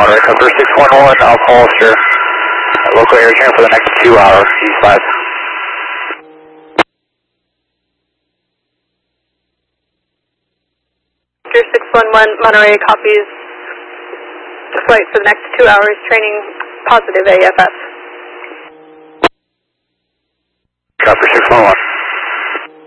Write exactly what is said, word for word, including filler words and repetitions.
Monterey, cover six one one, Alpha Hollister. Local air train for the next two hours, east five. six one one, Monterey copies the flight for the next two hours, training positive A F F. Copy six one one.